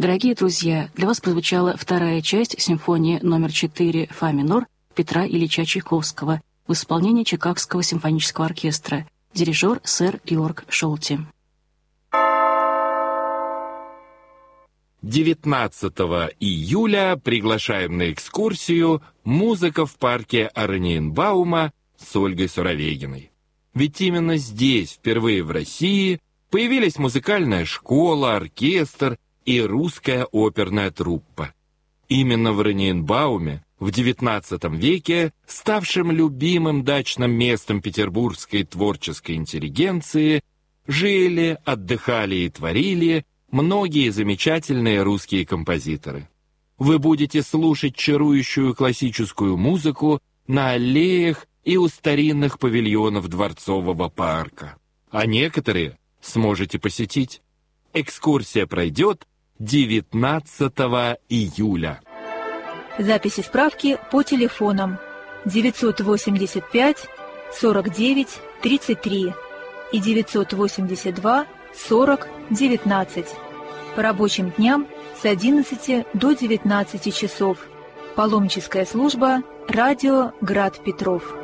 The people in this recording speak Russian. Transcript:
Дорогие друзья, для вас прозвучала вторая часть симфонии номер 4 «Фа минор» Петра Ильича Чайковского в исполнении Чикагского симфонического оркестра, дирижер сэр Георг Шолти. 19 июля приглашаем на экскурсию «Музыка в парке Ораниенбаума» с Ольгой Суровегиной. Ведь именно здесь, впервые в России, появились музыкальная школа, оркестр и русская оперная труппа. Именно в Ораниенбауме в XIX веке, ставшем любимым дачным местом петербургской творческой интеллигенции, жили, отдыхали и творили многие замечательные русские композиторы. Вы будете слушать чарующую классическую музыку на аллеях и у старинных павильонов Дворцового парка. А некоторые сможете посетить. Экскурсия пройдет 19 июля. Записи справки по телефонам 985 49 33 и 982 40 19. По рабочим дням с 11 до 19 часов. Паломническая служба «Радио Град Петров».